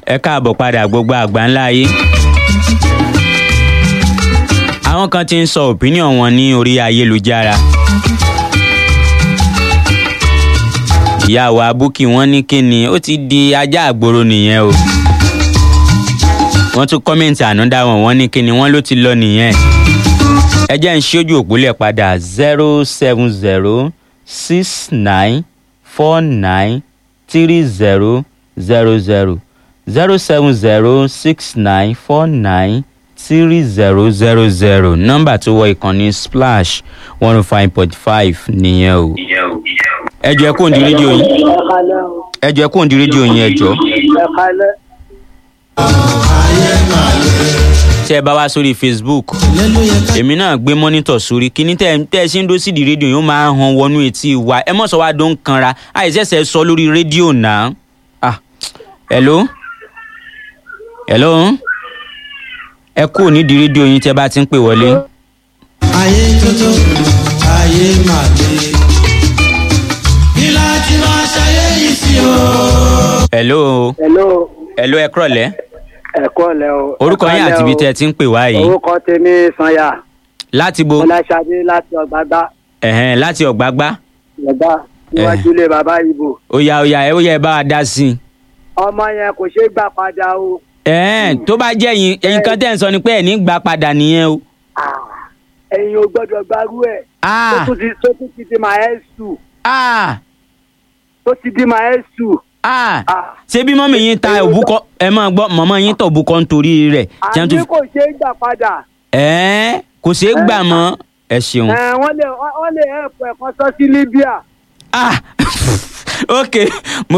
ẹ káàbọ̀ padà gbogbo àgbáńlá ayé. àwọn kan ti ń sọ opinion wọn ní orí ayélujára. ìyàwó abúkì wọn ní kíni ó ti di ajá àgbòrò nìyẹn o. wọ́n tún kọ́mẹ̀ntì ànádà wọn ní kíni wọ́n ló ti lọ nìyẹn. ẹ jẹ́ ń ṣojú òpólẹ̀ padà 07069493000 07069493000 nọ́mbà tó wọ ìkànnì Splash 105.5 nìyẹn o. ẹ jọ̀ọ́ ẹ kó ǹdí rédíò yín. ẹ jọ̀ọ́ ẹ kó ǹdí rédíò yín ẹ jọ̀ọ́. tẹ́ ẹ bá wá sórí Facebook èmi náà gbé mọ́nítọ̀ sórí kíní tẹ́ ẹ ṣe ń dó sídìí rédíò yóò máa hàn wọnú etí wa ẹ mọ̀ sọ wá dó ń kanra àìsẹ̀sẹ̀ sọ lórí rédíò náà. Hello ẹ kú nídìí rédíò yín tẹ́ bá ti ń pè wọlé. ayé tótó ayé máa lè bí láti máa ṣayé yìí sí o. Hello ẹ kúrọ̀lẹ́. ẹ kúrọ̀lẹ́ o. orúkọ yín àti ibi tẹ́ ẹ ti ń pè wá yìí. orúkọ tèmi Sanya. láti bo. Ọláṣadé láti Ọ̀gbágbá. láti Ọ̀gbágbá. Ọ̀gbá níwájú ilé bàbá Ìbò. ó yá ẹ bá wa dá sí i. ọmọ yẹn kò ṣeé gbà padà o. tó bá jẹ́ ẹ̀yin kan tẹ́ ń sọ ni pé ẹ̀ ní gbà padà nìyẹn o. ẹ̀yin ò gbọ́dọ̀ gbárù ẹ̀. tó tún ti di maẹ́sù. tó ti di maẹ́sù. ṣé bí mọ́mí yín ta òbúkọ ẹ máa gbọ́ mọ́mọ́ yín tọ̀ òbúkọ nítorí rẹ̀. àní kò ṣeé gbà padà. kò ṣeé gbà mọ́ ẹ ṣeun. wọ́n lè ẹ̀pọ̀ ẹ̀kan sọ sí Libya. ok mo.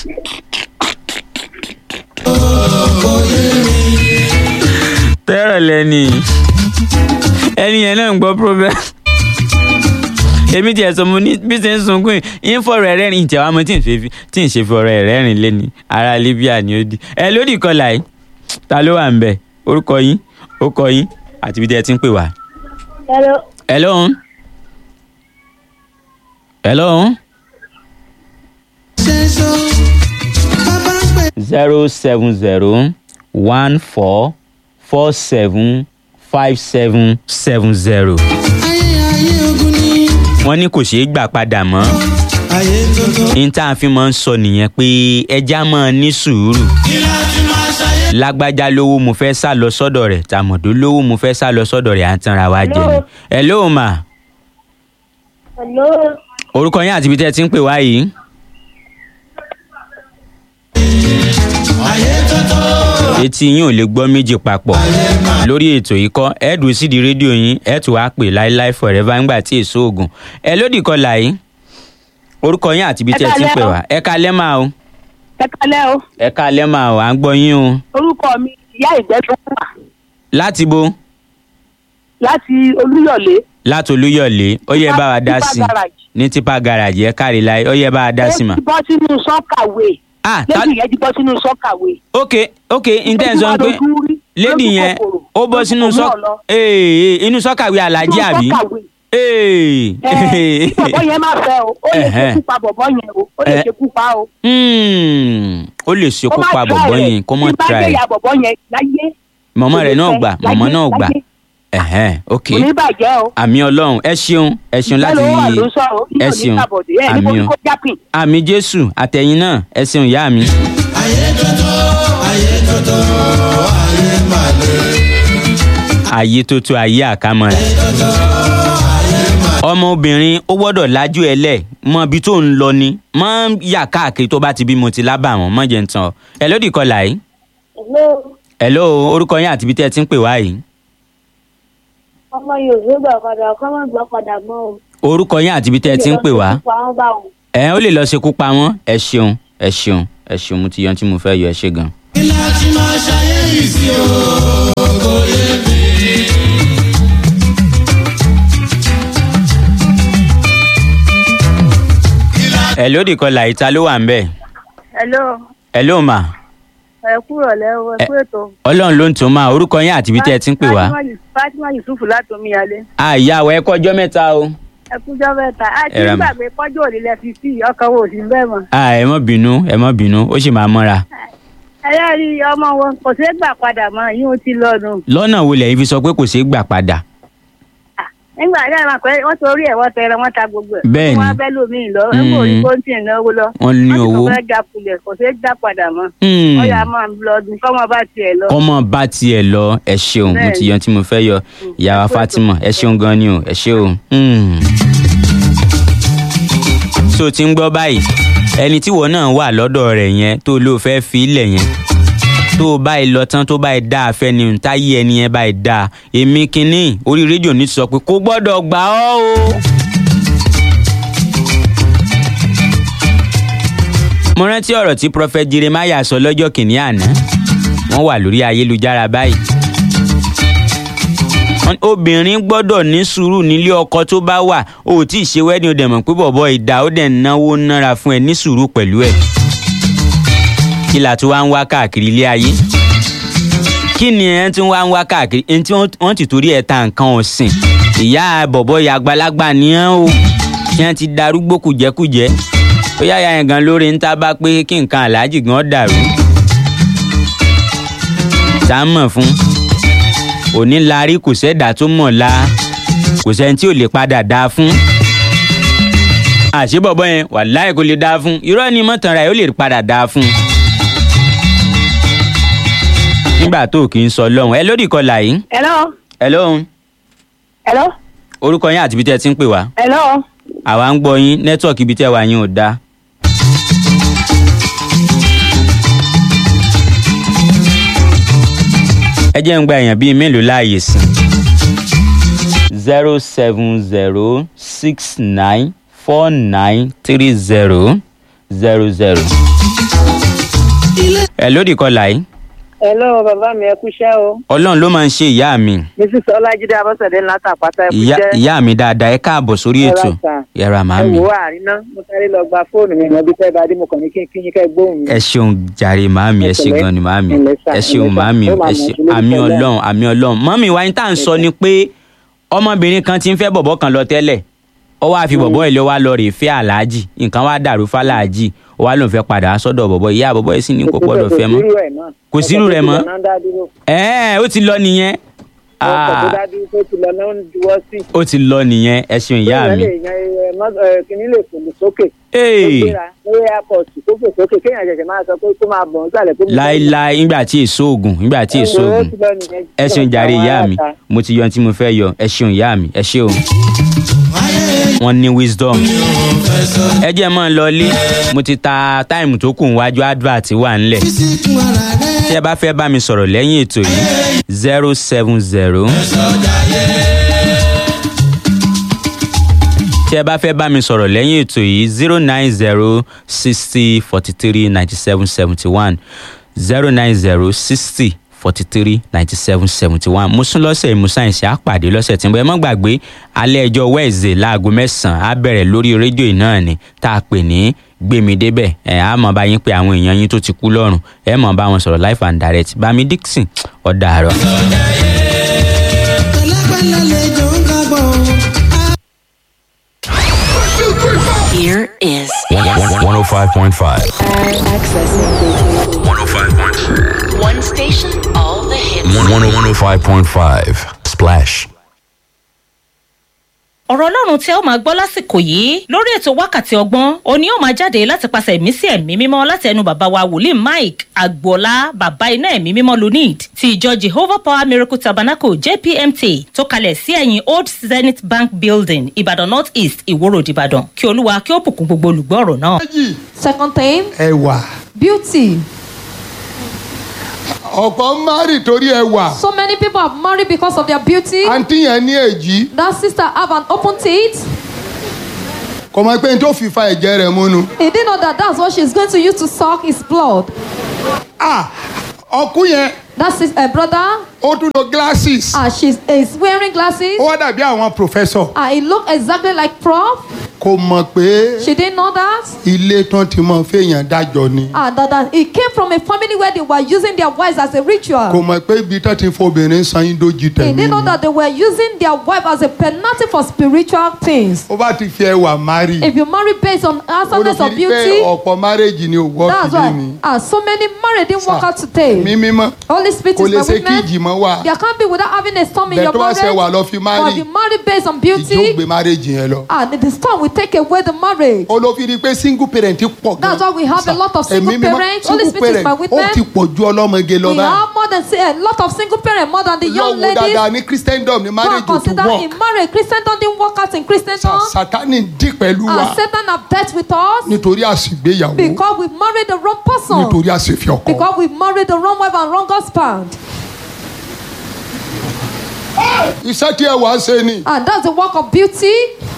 tẹ́rọ̀ lẹ́ni ẹni yẹn náà ń gbọ́ problem. èmi tiẹ̀ sọ mo ní bí ṣe ń sunkún yín fọ̀rọ̀ ẹ̀ rẹ́rìn ìjẹ̀wá mo tí ń ṣe fọ̀rọ̀ ẹ̀ rẹ́rìn lẹ́ni ara Libya ni ó di. ẹ lódì kọlà yìí ta ló wà ń bẹ̀ orúkọ yín orúkọ yín àti ibi tí ẹ ti ń pè wá. hello. 07014475770. wọ́n ní kò ṣeé gbà padà mọ́. ní tá a fi máa ń sọ nìyẹn pé ẹja máa ní sùúrù. lágbájá lówó mo fẹ́ sá lọ sọ́dọ̀ rẹ̀ tàmọ̀dó lówó mo fẹ́ sá lọ sọ́dọ̀ rẹ̀ à ń tanra wa jẹ ni. hello ma. orúkọ yín àti ibi tẹ́ ẹ ti ń pè wá yìí. etí yín ò lè gbọ́ méjì papọ̀ lórí ètò yìí kọ́ ẹ dùn sídìí rédíò yín ẹ tún wá pè láíláí forever ńgbà tí èso oògùn ẹ lódì kọlà yìí orúkọ yín àti ibi tẹ́ ẹ ti ń pè wá ẹ kalẹ́ máa o. ẹ kalẹ́ máa o à ń gbọ́ yín o. orúkọ mi ìyá ìgbẹ́ tó wà. láti bo. láti Olúyọ̀lé. láti Olúyọ̀lé ó yẹ bá wa dá sí i ní tipa garage ẹ kárí láì ó yẹ bá wa dá sí i mà. ó ti bọ́ sínú sọ́kàwé. lẹ́yìn yẹn ti bọ́ sínú sọ́kàwé. ok intention pé lady yẹn ó bọ́ sínú inú sọ́kàwé alájí àbí. bọ̀bọ̀ yẹn máa fẹ́ o ó lè ṣekú pa bọ̀bọ̀ yẹn o ó lè ṣekú pa o. ó lè ṣekú pa bọ̀bọ̀ yẹn kó mọ̀ try. ìbájẹ́yà bọ̀bọ̀ yẹn láyé. mọ̀mọ́ rẹ̀ náà gbà mọ̀mọ́ náà gbà. ok kò ní bàjẹ́ o. àmì Ọlọ́run ẹ ṣeun láti ẹ ṣeun àmì Jésù àtẹ̀yìn náà ẹ ṣeun ìyá mi. ayé tótó ayé máa lè. ayé tótó ayé àkámọ́ rẹ̀. ọmọbìnrin ó gbọ́dọ̀ lájú ẹ lẹ̀ mọ ibi tó ń lọ ni mọ yà káàkiri tó bá ti bímọ ti lábà wọn mọ jẹ ń tán ọ. ẹ lódì kọlà yìí. hello orúkọ yín àti ibi tẹ́ ẹ ti ń pè wá yìí. ọmọ yòówó gbà padà ọkọ má gbà padà mọ́ o. orúkọ yín àti ibi tẹ́ ẹ ti ń pè wá. ó lè lọ ṣekú pa wọ́n ẹ ṣeun mo ti yan tí mo fẹ́ yọ ẹ ṣe gan. kí láti máa ṣayé yìí sí o kò yé mi. ẹ lódì kọlà ìta ló wà ń bẹ̀. hello ma. ẹ kúrò lẹ́wọ̀ ẹ kú ètò. Ọlọ́run ló ń tún máa orúkọ yín àti ibi tẹ́ ẹ ti ń pè wá. Fatima Yusuf láti Omiyalé. ìyàwó ẹ kọjọ́ mẹ́ta o. ẹ kújọ́ mẹ́ta àti nígbàgbé kọjọ́ òní lẹ fi sí ọkàn wo sí bẹ́ẹ̀ mọ́. ẹ má bínú ó sì máa mọ́ra. ẹ ayé rí ọmọ wọn kò ṣeé gbà padà mọ́ yín ó ti lọ́nu. lọ́nà wo lẹ́yìn fi sọ pé kò ṣeé gbà padà. nígbà tí àwọn akọ̀rẹ́ wọ́n torí ẹ̀ wọ́n tẹ̀rẹ̀ wọ́n ta gbogbo ẹ̀. Bẹ́ẹ̀ni. wọ́n á bẹ́ lómìn lọ ẹ̀kọ́ orí kóńtì náwó lọ. Wọ́n ní owó. wọ́n ti kọ́ fẹ́ kulẹ̀ kò ṣeé gbà padà mọ́. wọ́n yà máa lọ ọdún kọ́mọ bá tiẹ̀ lọ. kọ́mọ bá tiẹ̀ lọ ẹ ṣeun mo ti yan tí mo fẹ́ yọ ìyá wa Fatima ẹ ṣeun gan ni o ẹ ṣe o. so ti ń gbọ́ báyìí ẹni tí wọ́n náà wà lọ́dọ̀ rẹ̀ yẹn tó ló fẹ́ fi ilẹ̀ yẹn tó báyìí lọ tán tó báyìí dáa fẹ́ ni táyé ẹni yẹn báyìí dáa èmi kínní orí rédíò ní ti sọ pé kò gbọ́dọ̀ gbà ọ́ o. mo rántí ọ̀rọ̀ tí Prophet Jeremiah sọ lọ́jọ́ kìíní àná wọ́n wà lórí ayélujára báyìí. obìnrin gbọ́dọ̀ ní sùúrù nílé ọkọ tó bá wà ó tí ì ṣe wedding ó dẹ̀ mọ̀ pé bọ̀bọ̀ ìdá ó dẹ̀ náwó nára fún ẹ ní sùúrù pẹ̀lú ẹ̀. kí la tún wá ń wá káàkiri ilé ayé kí ni ẹ tún wá ń wá káàkiri ẹni tí wọ́n ti torí ẹ̀ ta nǹkan ọ̀sìn ìyá bọ̀bọ̀ ìyá àgbàlagbà nìyẹn o tí wọ́n ti darúgbó kùjẹ́kùjẹ́ ó yáya yẹn gan lórí ń tá bá pé kí nǹkan aláàjì gan dàrú tá a mọ̀ fún òní larí kò sẹ́dá tó mọ̀ la kò sẹ́ni tí ò lè padà dáa fún àṣé bọ̀bọ̀ yẹn wàláhì kò lè dáa fún irọ́ ni mọ̀tànra ẹ̀ ó lè padà dáa fún nígbà tó kì í sọ lọ́hùn ẹ lórí ìkọlà yìí. hello. orúkọ yín àti ibi tẹ́ ẹ ti ń pè wá. àwa ń gbọ́ yín nẹ́tíwọ̀kì ibi tẹ́ wà yín ò dáa. ẹ jẹ́ ń gba èèyàn bíi mélòó láàyè sí 07069493000. ẹ lórí ìkọlà yìí. hello bàbá mi ẹ kúṣẹ́ o. ọlọ́run ló máa ń ṣe ìyá mi. mrs ọlájídé abọ́sẹ̀dé ńlá tàpátá ẹ kúṣẹ́. ìyá mi dáadáa ẹ káàbọ̀ sórí ètò yàrá màmí. ẹ wò ó àríná mo sáré lọ gba fóònù mi ìmọ̀ bí tẹ́ bá dé mo kàn ní kí n kẹ́ gbóhùn mi. ẹ ṣeun jàre màmí ẹ ṣe gan ni màmí ẹ ṣeun màmí ẹ ṣe àmì ọlọ́run màmí wa ní tá à ń sọ ni pé ọmọbìnrin kan ti ń fẹ́ bọ̀bọ̀ kan lọ tẹ́lẹ̀ ó wá fi bọ̀bọ̀ ilé wa lọ rè fẹ́ aláàjì nǹkan wá dàrú fàlàjì ó wá lòun fẹ́ padà sọ́dọ̀ bọ̀bọ̀ ìyá bọ̀bọ̀ yìí sì ní kò gbọ́dọ̀ fẹ́ mọ́ kò sírù rẹ̀ mọ́ ó ti lọ nìyẹn ó ti lọ nìyẹn ẹ ṣeun ìyá mi. kìnìún lè fòlù sókè lórí airport tó fò sókè kéèyàn ṣẹ̀ṣẹ̀ máa sọ pé kó máa bọ̀ nísàlẹ̀ tó. láíláí nígbà tí èso oògùn ẹ ṣeun jàre ìyá mi mo ti yọ ohun tí mo fẹ́ yọ ẹ ṣeun ìyá mi ẹ ṣeun. wọ́n ní wisdom. ẹ jẹ́ mọ́ lọ lé mo ti ta táìmù tó kù níwájú advert wà ńlẹ̀ tí ẹ bá fẹ́ bá mi sọ̀rọ̀ lẹ́yìn ètò yìí 070 tí ẹ bá fẹ́ bá mi sọ̀rọ̀ lẹ́yìn ètò yìí 090 60 43 97 71 090 60 43 97 71 mo sún lọ́sẹ̀ ìmúsáyẹ̀nsì àpàdé lọ́sẹ̀ tí ń bọ̀ ẹ má gbàgbé alẹ́ ẹjọ́ Wednesday láago 9 á bẹ̀rẹ̀ lórí rédíò náà ni tá a pè ní gbèmí débẹ̀ ẹ̀ á mọ̀ bá yín pé àwọn èèyàn yín tó ti kú lọ́rùn ẹ̀ mọ̀ bá wọn sọ̀rọ̀ live and direct Bami Dixon ọ̀dà àárọ̀. Here is 105.5. accessing 105.5. one station, all the hits. 105.5. Splash. ọ̀rọ̀ ọlọ́run tí ẹ ó máa gbọ́ lásìkò yìí lórí ètò wákàtí ọgbọ́n òní ó máa jáde láti pàṣẹ ẹ̀mí sí ẹ̀mí mímọ́ láti ẹnu bàbá wa wòlíì Mike Agboola bàbá iná ẹ̀mí mímọ́ lunid ti ìjọ Jehovah Power Miracle Tabernacle JPMT tó kalẹ̀ sí ẹ̀yìn Old Zenith Bank Building Ìbàdàn North East Ìwó Road Ìbàdàn kí olúwa kí ó bùkún gbogbo olùgbọ́ ọ̀rọ̀ náà. Second thing, ẹwà. beauty. ọ̀pọ̀ marry torí ẹwà. So many people have married because of their beauty. àǹtí yẹn ní èjì. That sister have an open teeth. kò mọ̀ pé n tó fi fa ẹ̀jẹ̀ rẹ̀ múnu. He didn't know that that's what she's going to use to suck his blood. ọkú yẹn. That's his brother. ó tún lo glasses. She's wearing glasses. ó wá dàbí àwọn professor. He look exactly like prof. kò mọ̀ pé She didn't know that. ilé tán ti mọ fẹ́yàn dájọ́ ni. And that it came from a family where they were using their wives as a kò ritual. mọ̀ pé ibi tán ti fobìnrin san índójì He tẹ̀mí didn't know ni. that they were using their wife as a penalty for spiritual things. ó bá ti fi ẹwà mari. If you marry based on handsomeness or pé beauty, ọ̀pọ̀ márèjì ni ò wọ́ that's kìlì ni. why. And so many married didn't work out today. mímímọ́ Holy Spirit kò is lè my ṣe kí witness. ìjìmọ̀ wà. There can't be without having a storm in bẹ́ẹ̀ your tó bá ṣe wà marriage. lọ fi But mari. if you marry based on ìjó beauty, gbé márèjì yẹn lọ. and the storm will take away the marriage. olófin ni pé single parent pọ̀ gan. That's why we have a lot of single parents. Holy single Spirit is my parent ó witness. ti pọ̀ ju ọlọ́mọge lọ We báyìí. have more than a lot of single parents, more than the young lọ́wọ́ ladies. dáadáa ní christendom ní Go marriage and ò tún consider work. in marriage, Christendom didn't work out in Christendom. Sátánì dì pẹ̀lú wa And Satan have dealt with us nítorí àṣìgbéyàwó because we married the wrong person. nítorí àṣìfẹ́ ọkọ. Because we married the wrong wife and wrong husband. iṣẹ́ tí ẹwà ṣe ni And that's the work of beauty.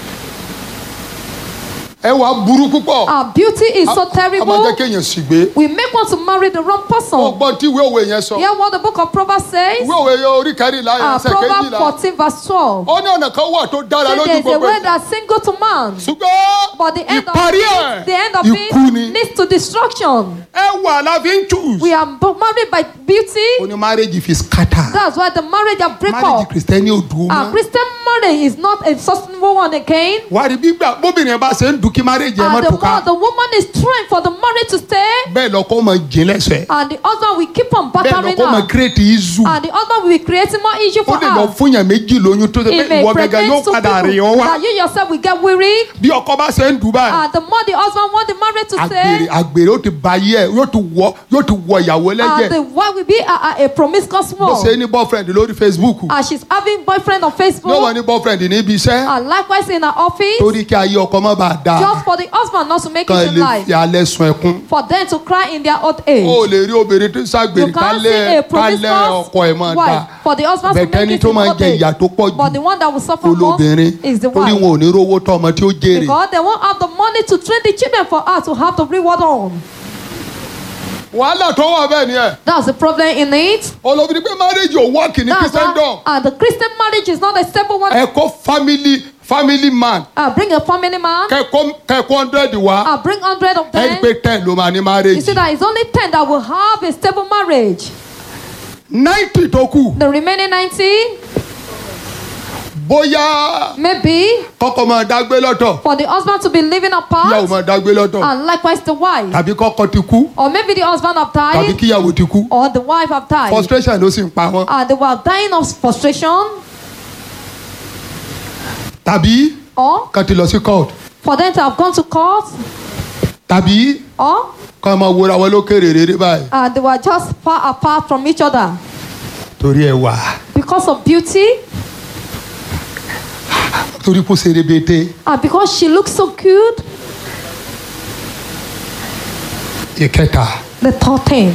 ẹwà burú púpọ̀. Our beauty is so a máa terrible. jẹ́ kéèyàn ṣìgbé. We make one to marry the wrong person. ọgbọ́n tí ìwé òwe yẹn sọ. Hear what the book of Proverbs says. ìwé òwe yẹn orí kẹrìnlá yẹn ẹsẹ̀ Proverbs kejìlá. 14 verse 12. ó ní ọ̀nà kan wà tó dára Say lójú there's a gbogbo way ẹ̀. that's single to man. ṣùgbọ́n But the end of ìparí it, ẹ̀ the end of ikú it ni. leads to destruction. ẹwà la fi ń choose. We are married by beauty. ó ní marriage fi scatter. That's why the marriage are break marriage up. kristẹni ò dùn Our mọ́. Christian marriage is not a sustainable one again. wà á rí gbígbà bóbìnrin bá ṣe ń dùn kí marriage yẹn má And tùká. the woman is trying for the marriage to stay. bẹ́ẹ̀ lọ́kọ́ mọ jìn lẹ́sẹ̀. And the husband will keep on bẹ́ẹ̀ battering lọ́kọ́ mọ her. create issue. And the husband will be creating more issue ó for lè lọ her. fún yàn méjì lóyún tó ṣe It pé may ìwọ gẹ́gẹ́ pregnant yóò two padà rìn people ọ́ wá. that you yourself will get weary. bí ọkọ bá ṣe ń dùn báyìí. And the more the husband want the marriage to àgbèrè stay. àgbèrè ó ti ba ayé ẹ yóò ti wọ ìyàwó And lẹ́jẹ̀. the wife will be a promiscuous bó one. ṣe ní boyfriend lórí Facebook. And she's having boyfriend on yóò wọ Facebook. ní boyfriend níbi iṣẹ́. And likewise in her office. torí kí ayé ọkọ má bàa dáa. Just for the husband not to make kan it in lè life. fi alẹ́ sun ẹkún. For them to cry in their old age. o lè rí obìnrin tó ṣàgbèrè You can't see kálẹ̀ a promiscuous ọkọ ẹ̀ máa wife. dáa. For the husband to make bẹ̀tẹ́ni it tó in máa old jẹ age. ìyà tó pọ̀ But the jù one that will suffer most olóbìnrin is the torí wife. wọn ò ní rówó tọ́ ọmọ tí ó jèrè. Because they won't have the money to train the children for her to have the reward on. wàhálà tó wà bẹ́ẹ̀ ni ẹ̀. That's the problem in it. olóbìnrin pé marriage ò work ní That's Christendom. why, and the Christian marriage is not a stable one. ẹ̀kọ́ family man Bring a family man. kẹ́kọ́ 100 wá. Bring 100 of ẹni them. pé 10 ló máa ní You marriage. see that it's only 10 that will have a stable marriage. 90 tó kù. The remaining 90, bóyá maybe kọ́kọ́ máa dágbé lọ́tọ̀. for the husband to be living kíyàwó apart, máa dágbé lọ́tọ̀. and likewise the wife. tàbí kọ́kọ́ ti kú. Or maybe the husband have tàbí died, kíyàwó ti kú. or the wife have died. frustration ló sì ń pa wọ́n. And they were dying of frustration, tàbí or kan ti lọ sí court. for them to have gone to court, tàbí or kan máa wòra wọn lókèrè rere báyìí. they were just far apart from each other. torí ẹ wà. Because of beauty, torí kò ṣe rebete. and because she looks so good. ìkẹta The third thing,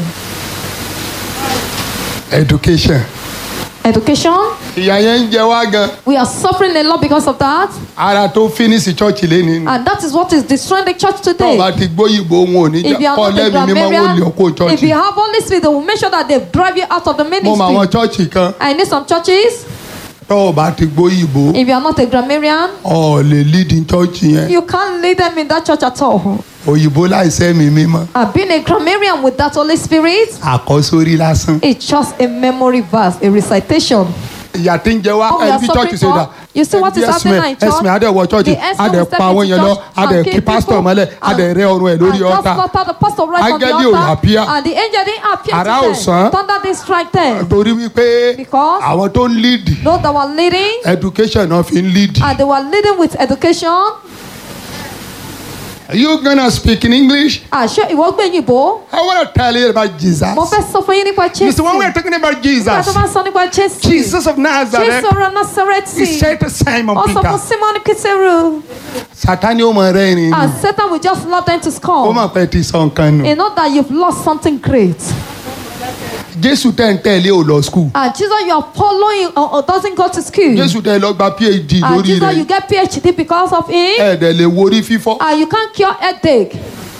education. education. ìyà yẹn ń jẹ wá gan. We are suffering a lot because of that. ara tó finish church lẹ́ni. And that is what is destroying the church tó o today. bá ti gbóyìnbó wọn ò ní If you jẹ́ are kọ́ not a lẹ́mìí mímọ́ wọn ò lè kó grammarian, church. if you have Holy Spirit, they will make sure that they drive you out of the mo mọ àwọn ministry. church kan. I need some churches. tó o bá ti gbóyìnbó If you are not a grammarian, ọ̀ lè lead in church yẹn. you can't lead them in that church at all. òyìnbó láìsẹ́ mi mímọ́. Being a grammarian with that Holy Spirit, àkọ́sórí lásán. it's just a memory verse, a recitation. ìyà tí ń jẹ wá What we are ẹbí church suffering ṣe dà. for, you see what is happening in church? ẹsìn adẹ̀wọ̀ church The escort adẹ̀ will pa step àwọn into yẹn lọ church adẹ̀ and kí kill pastor people mọ́lẹ̀ adẹ̀ rẹ ọrùn ẹ̀ lórí And just ọ̀tá. slaughter the pastor right on the Áńgẹ́lì ò altar. appear. And the angel didn't appear Àrá ò to sán. them. Thunder didn't strike them. torí wípé Because àwọn tó ń lead those that were leading, education náà fi ń lead. and they were leading with education. Are you gonna speak in English? Ṣé ìwọ gbẹ̀yìnbó? I want to tell you about Jesus. Mo fẹ́ sọ fún yín nípa You Jésù. see, when we're talking about Nígbà Jesus, tó bá sọ nípa Jésù. Jesus of Nazareth, Jésù ọ̀rọ̀ Násárẹ́tì. he said to Simon Ó sọ fún Peter, Simon Pétérù. Sátánì ó mọ rẹ́rìn-ín. And Satan will just love them to Ó scorn. mọ̀ pé ti sọ nǹkan nù. You know that you've lost something great. Jésù tẹ̀ ń tẹ̀lé ò lọ school. And Jesus you are following or doesn't go to school. Jésù tẹ̀ lọ gba PhD And lórí Jesus you rẹ̀. get PhD because of him. Ẹ̀ẹ́dẹ̀ lè wo orí fífọ́. And you can't cure headache.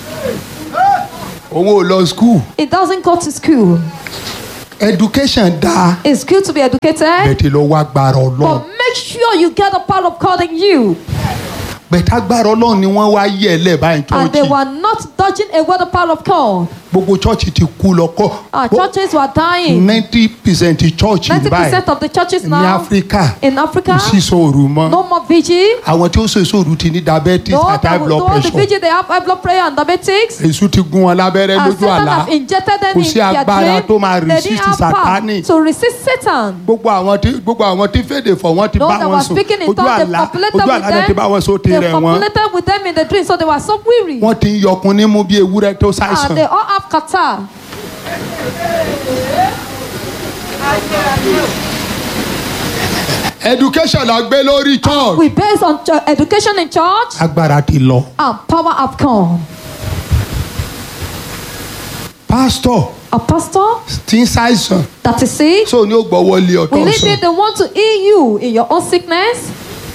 Òun ò lọ school. It doesn't go to school. Education dáa. It's good to be educated. Bẹ̀tẹ̀ lọ wá gbàrà Ọlọ́run. But make sure you get the power of God in you. bẹ̀tà gbára ọlọ́run ni wọ́n wá yẹ̀ lẹ̀ báyìí And they chọ́ọ̀chì. were not dodging away the power of God. Gbogbo chọ́ọ̀chì ti kú lọ́kọ́. Our churches were dying. 90% chọ́ọ̀chì 90% of the churches ní now Áfíríkà in Africa, kò sí sòrò mọ́. no more vigil. Àwọn tí ó ṣe sòrò ti ní diabetes àti high blood The pressure. vigil, they have high blood pressure and diabetics. Èṣù ti gún wọn lábẹ́rẹ́ And lójú Satan àlá. have injected them Kò in sí their agbára tó máa dream. They resist didn't have power Sátánì. to resist Satan. Gbogbo àwọn tí fèdè fọ̀ wọ́n ti Those bá that wọn were sùn. speaking in Ojú tongues, they àlá populated with náà ti bá wọn sọ them. tèrè They wọn. populated with them in the dream, so they were so weary. Wọ́n ti ń yọkun nímú bí ewúrẹ́ tó And they ṣàìsàn. all have catarrh. Education la gbé lórí church. We based on education in church, Agbára ti lọ. and power have come. Pastor A pastor ti ń ṣàìsàn. that is sick, So ní ó gbọ́wọ́ lé ọ̀tọ̀ will it be sàn. the one to heal you in your own sickness?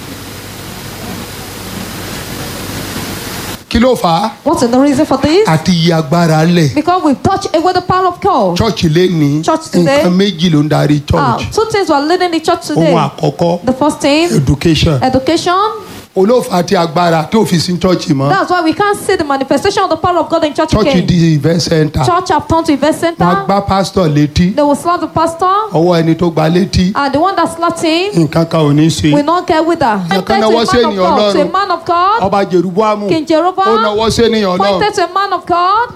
Kí ló fà á? What is the reason for this? Àti iye agbára lẹ̀. Because we've touched away the power of God. Church lé ní Church today. nǹkan méjì ló ń darí Ah, church. 2 things were leading the church today. Ohun àkọ́kọ́ The first thing, education. education. Olóòfà àti agbára tó fi sí church mọ́. That's why we can't see the manifestation of the power of God in church Church again. di event center. Church have turned to event Wọ́n á center. gbá pastor létí. They will slap the pastor, Ọwọ́ ẹni tó gba létí. and the one that slapped him Nǹkan kan ò ní ṣe. will not get with her. Ìyẹn kan Pointed to náwó a sí man of ènìyàn God, to a Ọlọ́run. man of God. Ọba Jeroboamu. King Ó Jeroboam náwó sí ènìyàn Ọlọ́run. pointed to a man of God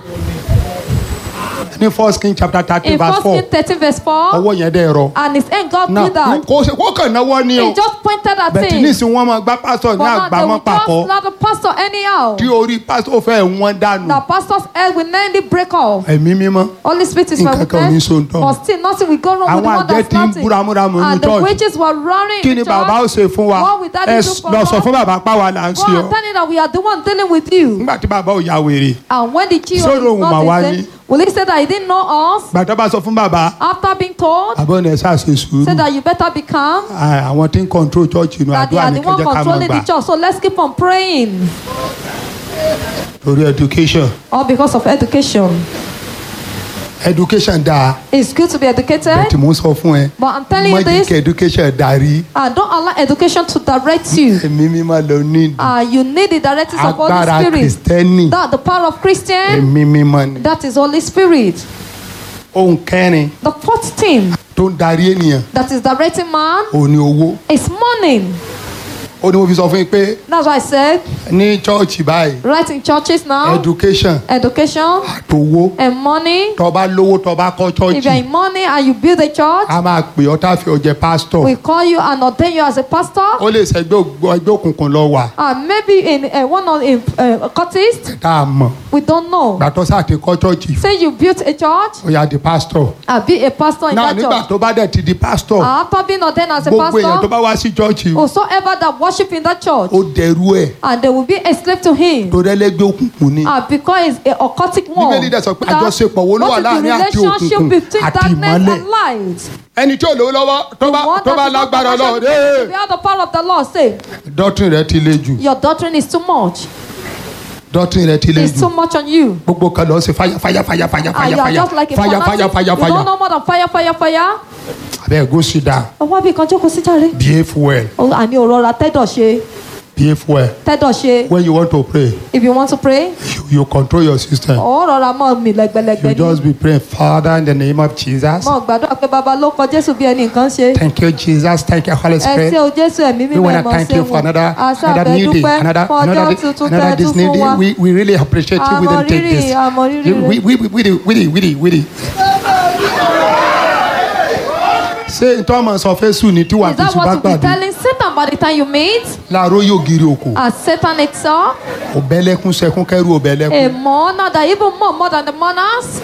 Ní 1 King chapter 13 in verse 1 4. Kings 13 verse 4. Ọwọ́ yẹn dẹ̀ rọ. And his end God Náà withered. kó kàn náwó ni o. He just pointed at Bẹ̀tì him. nísìnyí wọ́n máa gbá pastor ní But now they àgbámọ́ will just pàkọ́. slap the pastor anyhow. Tí orí pastor fẹ́ wọ́n dànù. The pastor's head will nearly break off. Ẹ̀mí mímọ́. Holy Spirit is Nǹkan my kan ò ní witness. so ń tọ́. But still nothing will go wrong with the Àwọn one that àjẹ́ tí ń slapped him. búramúramù ní And the church. wages were roaring Kí in ni the bàbá ó church. ṣe fún wa? What will daddy Ẹ do for lọ us? sọ fún bàbá páwa là ń Go ṣe and ọ. tell him that we are the one dealing with you. Nígbà tí bàbá ò ya wèrè. And when the GO Sọ́dọ̀ is òun mà not wá listening, ní. will he say that he didn't know us? Gbàtọ́ bá sọ fún bàbá. After being told, Àbọ̀ ní ẹ ṣáà ṣe sùúrù. say that you better be calm. Àwọn tí ń control church inú That they àdúrà are ní the one kẹjẹ ká máa controlling the gbà. church. So let's keep on praying. Torí education. All because of education. Education dáa. It's good to be educated. Bẹ́ẹ̀ tí mo ń sọ fún ẹ. But I'm telling you Má jẹ́ this. kí education darí. And don't allow education to direct you. Ẹ̀mí mímọ́ ló ní You need the directives of Holy agbára Spirit. Kristẹni. That the power of Christian, Ẹ̀mí mímọ́ ni. that is Holy Spirit. Ohun kẹrin The fourth thing tó ń darí ènìyàn that is directing man ò ní owó. is money. Ó ní mo fi sọ fún yín pé That's why I said, ní church báyìí right in churches now, education education àtowó and money. tó bá lówó tó bá kọ́ If you are church in money and you build a church, a máa pè ọ́ tá a fi ọjẹ́ pastor. we call you and ordain you as a pastor. Ó lè ṣẹgbẹ́ ẹgbẹ́ òkùnkùn lọ wà And maybe in one of in cultist, tá a mọ̀. we don't know. Gbàtọ́ sáà ti kọ́ church Say you built a church, ó yà di pastor. and be a pastor in Náà that nígbà church. tó bá dẹ̀ ti di pastor And after being ordained as a gbogbo èèyàn tó pastor, bá wá sí church whosoever that worship in that church, ó dẹrú ẹ̀ and they will be a slave to him. tó rẹ́lẹ́gbẹ́ òkùnkùn ni. Because it's a occultic one. Bíbélì dẹ̀ sọ pé àjọṣepọ̀ wo ló wà What is láàrin the àti relationship òkùnkùn between àti darkness ìmọ́lẹ̀. and light? Ẹni tí ò lówó lọ́wọ́ tó bá lágbára Ọlọ́run We have the power of the Lord. Say, doctrine rẹ ti le jù. your doctrine is too much. Doctrine rẹ ti le It's too jù. much on you. Gbogbo kan lọ sí fire. And you are just like a fanatic. You don't know more than fire. Abeg go sit down. Ọwọ́ bí kan jókòó sí jàre. Behave well. Àní òrora tẹ́dọ̀ ṣe. Behave well. Tẹ́dọ̀ ṣe. When you want to pray, If you want to pray, you control your system. ó rọra mọ́ mi lẹ́gbẹ̀lẹ́gbẹ̀ You ni. just be praying, Father, in the name of Jesus. Mo gbàdúrà pé bàbá ló kọ Jésù bí ẹni nǹkan ṣe. Thank you, Jesus. Thank you, Holy Ẹ Spirit. ṣé o Jésù ẹ̀mí We mímọ́ want ẹ̀ to mọ̀ thank ṣe you for wò. another Àṣàbẹ̀ new day, dúpẹ́ another fún ọjọ́ tuntun tẹ́ ẹ this tún new fún day. wa. We really appreciate you. We Àmọ́ didn't take rírì this. àmọ́ rírì rẹ̀. Ṣé ìtọ́ ọmọ sọ fẹ́ sùn ní tí wàá Is fi that sùn bá what you be gbàdé? telling Satan by the time you meet? Láàárọ̀ yóò giri òkò. As Satan itself, Òbẹ́lẹ́kún sẹ́kún kẹ́rù òbẹ́lẹ́kún. a mourner that even more than the mourners,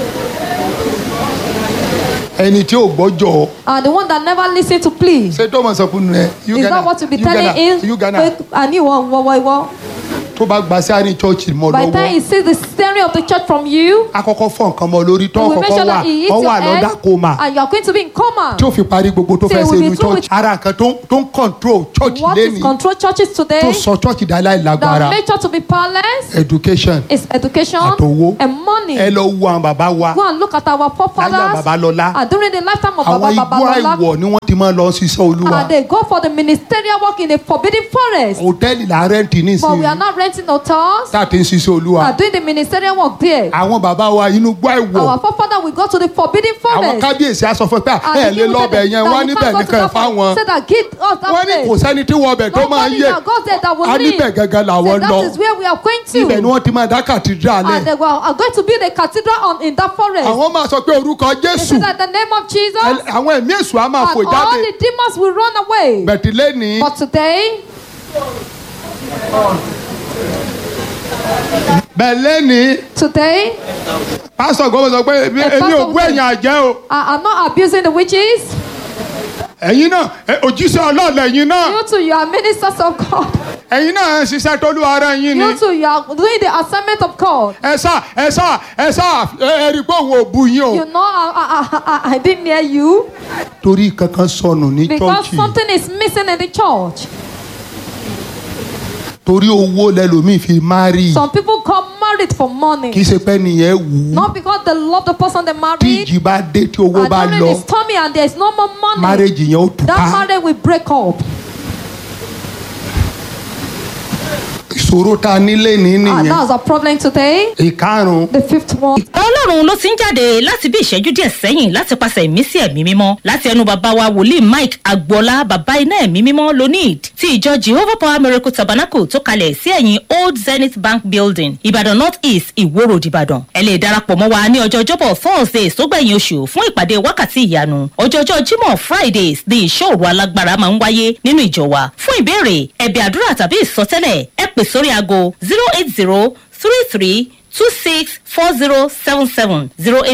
Ẹni tí ò gbọ́jọ́. and the one that never listen to plea. Ṣé tó ọmọ sọ fún ẹ? Is that what you be telling him? You Ghana. Àní ìwọ. Tó tó bá gba sí àárín church mọ́ By the time he lọ́wọ́ sees the steering of the church from you, akọ́kọ́ fọ́ nǹkan mọ́ lórí tó he will make kọ́kọ́ sure wà that he hits ọ your wà head lọ́dà koma and you are going to be in coma. tí ó fi parí gbogbo tó Till fẹ́ we ṣe be inú through church with- ara nǹkan tó ń control church What is lẹ́ni control churches tó today sọ church dáláì that lágbára make church to be powerless education is education Àtowó. and money. ẹ lọ wo àwọn bàbá wa Go and look at our láyà forefathers Babalọ́lá and during the lifetime of àwọn Baba igbó Babalola, àìwọ̀ ni wọ́n ti máa lọ ṣiṣẹ́ olúwa and they go for the ministerial work in a forbidden forest. hòtẹ́ẹ̀lì là ń rẹ́ǹtì But we are nísìnyí not renting hotels. tá a ti ń ṣiṣẹ́ olúwa Are doing the ministerial work there. àwọn bàbá wa inú igbó àìwọ̀ Our forefather will go to the forbidden àwọn forest. kábíyèsí á sọ fún ẹ pé And ẹ the lè king will lọ́bẹ̀ say yẹn that wọ́n you níbẹ̀ can't go to nìkan that fáwọn place. Say that give us that wọ́n ní kò place. sẹ́ni tí wọ́bẹ̀ tó máa Nobody yé that goes there that will a live. níbẹ̀ gangan làwọn Say lọ that is where we are going to. ibẹ̀ ni wọ́n ti máa dá cathedral And they lẹ̀ are going to build a cathedral in that forest. àwọn máa sọ pé orúkọ They jésù say that the name of Jesus and àwọn ẹ̀mí èṣù á máa fò all jáde the demons will run away. bẹ̀tìlẹ́ ní But today, bẹ̀lẹ́ ní today, pásítọ̀ gbọ́dọ̀ sọ pé èmi ò bú ẹ̀yìn àjẹ́ o I'm not abusing the witches. ẹ̀yin náà òjíṣẹ́ ọlọ́ọ̀lẹ̀ ẹ̀yin náà You too, you are ministers of God. ẹ̀yin náà ń ṣiṣẹ́ tólú ara yín ni You too, you are doing the assignment of God. ẹ sá ẹ rí i pé òun ò bu yín o You know, I didn't hear you torí kankan sọnù ní because chọ́ọ̀chì something is missing in the church. torí owó lẹ́lòmíì fi márì Some people come married for money, kì í ṣe pé nìyẹn wù ú not because they love the person they tí married. ìjì bá dé tí owó And bá during lọ his tummy and there is no more money, marriage yẹn ó that túká marriage will break up. ìṣòro tá a nílé ní And nìyẹn that's our problem today. ìkarùn The fifth one. ọlọ́run ló ti ń jáde láti bí ìṣẹ́jú díẹ̀ sẹ́yìn láti pàṣẹ ìmísí ẹ̀mí mímọ́ láti ẹnu bàbá wa wòlíì mike agboola bàbá iná ẹ̀mí mímọ́ lonid ti ìjọ jehovah power miracle tabernacle tó kalẹ̀ sí ẹ̀yìn old zenith bank building ìbàdàn north east ìwó road ìbàdàn ẹ lè darapọ̀ mọ́ wa ní ọjọ́ ọjọ́bọ̀ thursdays tó gbẹ̀yìn oṣù fún ìpàdé wákàtí ìyanu ọjọ́jọ́ jímọ̀ fridays ní ìṣòro alágbára máa ń wáyé nínú ìjọ wa fún ìbéèrè ẹ̀bẹ̀ àdúrà tàbí ìsọtẹ́lẹ̀ ẹ pè sórí aago 08033264077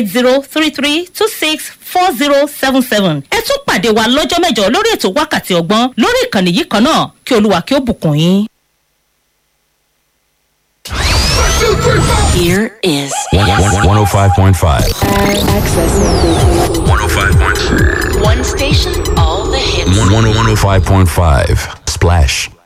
08033264077 ẹ tún pàdé wa lọ́jọ́ mẹ́jọ lórí ètò wákàtí ọgbọ́n lórí ìkànnì yìí kan náà kí olúwa kí ó bùkún yín. Here is 105.5. accessing 105.5. one station, all the hits. 105.5. Splash.